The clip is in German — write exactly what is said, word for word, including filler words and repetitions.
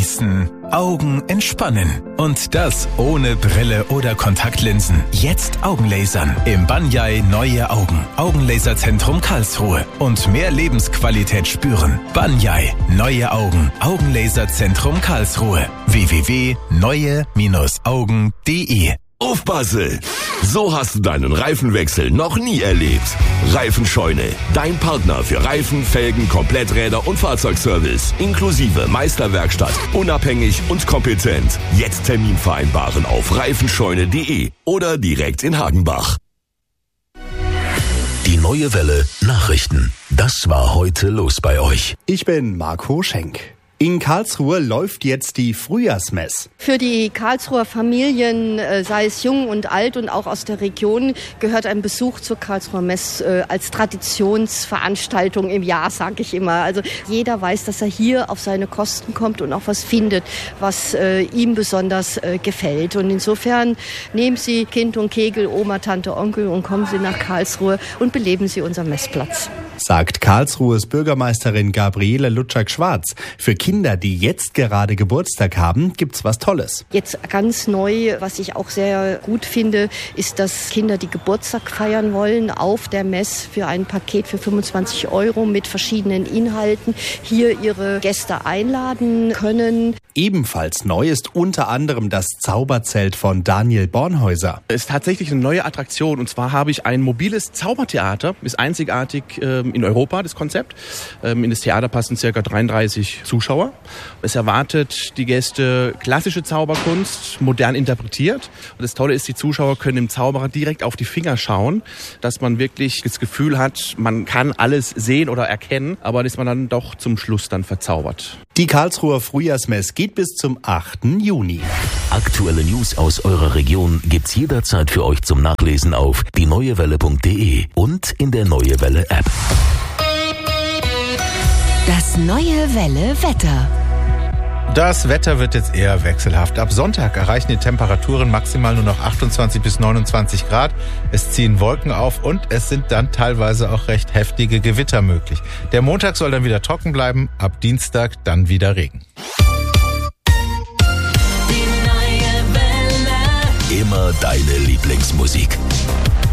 Messen, Augen entspannen. Und das ohne Brille oder Kontaktlinsen. Jetzt Augenlasern. Im Banyai Neue Augen. Augenlaserzentrum Karlsruhe. Und mehr Lebensqualität spüren. Banyai Neue Augen. Augenlaserzentrum Karlsruhe. w w w punkt neue Augen punkt de. Aufpasse! So hast du deinen Reifenwechsel noch nie erlebt. Reifenscheune, dein Partner für Reifen, Felgen, Kompletträder und Fahrzeugservice. Inklusive Meisterwerkstatt, unabhängig und kompetent. Jetzt Termin vereinbaren auf reifenscheune punkt de oder direkt in Hagenbach. Die Neue Welle Nachrichten. Das war heute los bei euch. Ich bin Marco Schenk. In Karlsruhe läuft jetzt die Frühjahrsmess. Für die Karlsruher Familien, sei es jung und alt und auch aus der Region, gehört ein Besuch zur Karlsruher Mess als Traditionsveranstaltung im Jahr, sage ich immer. Also jeder weiß, dass er hier auf seine Kosten kommt und auch was findet, was ihm besonders gefällt. Und insofern nehmen Sie Kind und Kegel, Oma, Tante, Onkel und kommen Sie nach Karlsruhe und beleben Sie unseren Messplatz. Sagt Karlsruhes Bürgermeisterin Gabriele Lutschak-Schwarz. Für Kinder, die jetzt gerade Geburtstag haben, gibt's was Tolles. Jetzt ganz neu, was ich auch sehr gut finde, ist, dass Kinder, die Geburtstag feiern wollen, auf der Mess für ein Paket für fünfundzwanzig Euro mit verschiedenen Inhalten hier ihre Gäste einladen können. Ebenfalls neu ist unter anderem das Zauberzelt von Daniel Bornhäuser. Es ist tatsächlich eine neue Attraktion, und zwar habe ich ein mobiles Zaubertheater. Ist einzigartig ähm, in Europa, das Konzept. Ähm, in das Theater passen ca. dreiunddreißig Zuschauer. Es erwartet die Gäste klassische Zauberkunst, modern interpretiert. Und das Tolle ist, die Zuschauer können dem Zauberer direkt auf die Finger schauen, dass man wirklich das Gefühl hat, man kann alles sehen oder erkennen, aber dass man dann doch zum Schluss dann verzaubert. Die Karlsruher Frühjahrsmess geht bis zum achten Juni. Aktuelle News aus eurer Region gibt's jederzeit für euch zum Nachlesen auf die neue welle punkt de und in der Neue Welle App. Das Neue Welle Wetter. Das Wetter wird jetzt eher wechselhaft. Ab Sonntag erreichen die Temperaturen maximal nur noch achtundzwanzig bis neunundzwanzig Grad. Es ziehen Wolken auf und es sind dann teilweise auch recht heftige Gewitter möglich. Der Montag soll dann wieder trocken bleiben, ab Dienstag dann wieder Regen. Immer deine Lieblingsmusik.